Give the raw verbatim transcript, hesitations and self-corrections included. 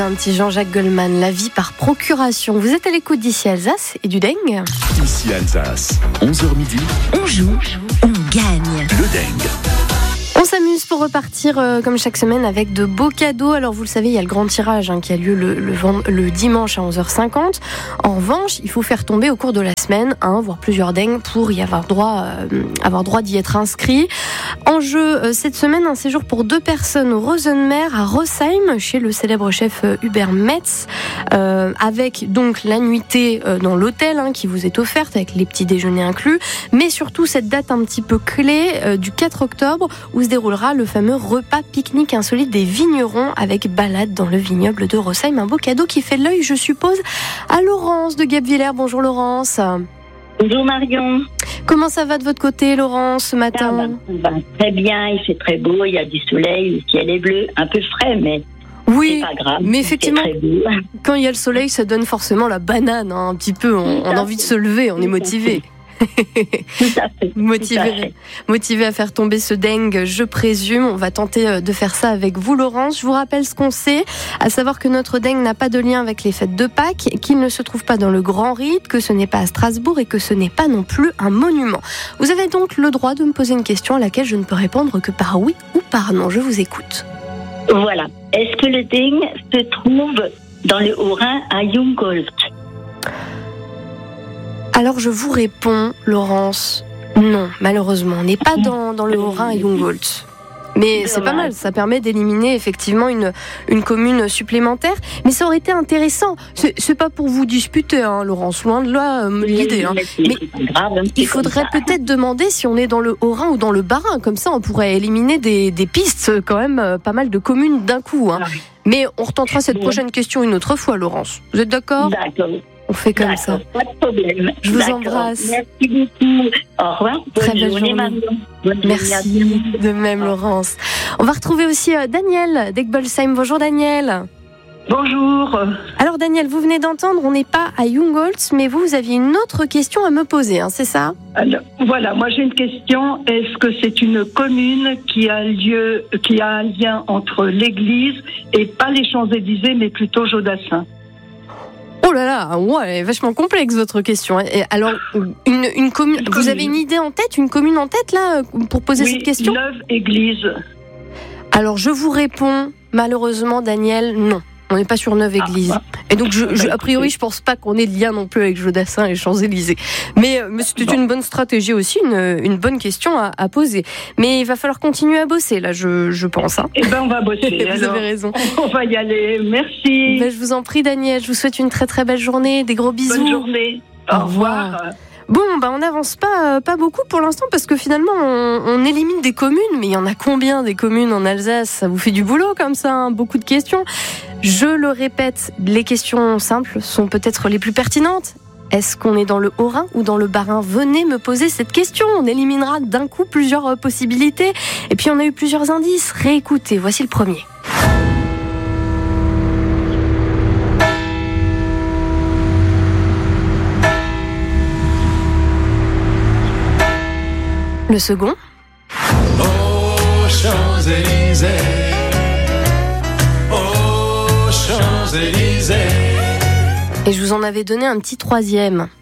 Un petit Jean-Jacques Goldman, la vie par procuration. Vous êtes à l'écoute d'ici Alsace et du Dengue. Ici Alsace, onze heures midi. On joue, on gagne. Le Dengue. On s'amuse pour repartir euh, comme chaque semaine avec de beaux cadeaux. Alors vous le savez, il y a le grand tirage hein, qui a lieu le, le, le dimanche à onze heures cinquante. En revanche, il faut faire tomber au cours de la semaine un, voire plusieurs dengues pour y avoir droit, euh, avoir droit d'y être inscrit. En jeu euh, cette semaine, un séjour pour deux personnes au Rosenmer à Rosheim chez le célèbre chef euh, Hubert Metz, euh, avec donc la nuitée euh, dans l'hôtel hein, qui vous est offerte avec les petits déjeuners inclus, mais surtout cette date un petit peu clé euh, du quatre octobre où se déroulera le fameux repas pique-nique insolite des vignerons avec balade dans le vignoble de Rosheim. Un beau cadeau qui fait l'œil, je suppose, à Laurence de Guebwiller. Bonjour Laurence. Bonjour Marion. Comment ça va de votre côté, Laurence, ce matin? Ça va, ça va très bien, il fait très beau, il y a du soleil, le ciel est bleu, un peu frais, mais oui, c'est pas grave. Mais effectivement, très beau. Quand il y a le soleil, ça donne forcément la banane, hein, un petit peu. On, on a envie de se lever, on est motivé. Tout à fait. Motivé, tout à fait. motivé à faire tomber ce dengue, je présume. On va tenter de faire ça avec vous, Laurence. Je vous rappelle ce qu'on sait, à savoir que notre dengue n'a pas de lien avec les fêtes de Pâques, qu'il ne se trouve pas dans le Grand Rite, que ce n'est pas à Strasbourg et que ce n'est pas non plus un monument. Vous avez donc le droit de me poser une question à laquelle je ne peux répondre que par oui ou par non. Je vous écoute. Voilà. Est-ce que le dengue se trouve dans le Haut-Rhin à Jungholt? Alors je vous réponds, Laurence, non, malheureusement, on n'est pas dans, dans le Haut-Rhin à Jungholt. Mais c'est pas mal, ça permet d'éliminer effectivement une, une commune supplémentaire. Mais ça aurait été intéressant. C'est, c'est pas pour vous disputer, hein, Laurence, loin de là euh, l'idée. Hein. Mais il faudrait peut-être demander si on est dans le Haut-Rhin ou dans le Bas-Rhin. Comme ça, on pourrait éliminer des, des pistes, quand même, euh, pas mal de communes d'un coup. Hein. Mais on retentera cette prochaine question une autre fois, Laurence. Vous êtes d'accord ? D'accord. On fait comme D'accord, ça. pas de problème. Je vous D'accord. embrasse. Merci beaucoup. Au revoir. Bonne Très belle journée, journée. Marion. Bonne Merci journée. de même, Laurence. On va retrouver aussi euh, Daniel d'Egbolsheim. Bonjour Daniel. Bonjour. Alors Daniel, vous venez d'entendre, on n'est pas à Jungholt, mais vous, vous aviez une autre question à me poser, hein, c'est ça ? Alors, voilà, moi j'ai une question. Est-ce que c'est une commune qui a lieu, qui a un lien entre l'église et pas les Champs-Élysées, mais plutôt Jodassin? Oh là là, ouais, elle est vachement complexe votre question. Et alors, une, une commune, Une vous commune. avez une idée en tête, une commune en tête là, pour poser Oui, cette question ? Neuve-Église. Alors je vous réponds, malheureusement Daniel, non. On n'est pas sur Neuve-Église. Ah, Et donc, je, je, a priori, je pense pas qu'on ait de lien non plus avec Jodassin et Champs-Élysées. Mais, mais c'était bon. une bonne stratégie aussi, une, une bonne question à, à poser. Mais il va falloir continuer à bosser, là, je, je pense. Hein. Eh ben, on va bosser. Vous alors. avez raison. On va y aller. Merci. Ben, je vous en prie, Daniel. Je vous souhaite une très très belle journée. Des gros bisous. Bonne journée. Au Au revoir. revoir. Bon, bah on n'avance pas, pas beaucoup pour l'instant parce que finalement on, on élimine des communes, mais il y en a combien des communes en Alsace ? Ça vous fait du boulot comme ça, hein, beaucoup de questions. Je le répète, les questions simples sont peut-être les plus pertinentes. Est-ce qu'on est dans le Haut-Rhin ou dans le Bas-Rhin ? Venez me poser cette question, on éliminera d'un coup plusieurs possibilités. Et puis on a eu plusieurs indices, réécoutez, voici le premier. Le second. Aux Champs-Élysées, aux Champs-Élysées. Et je vous en avais donné un petit troisième.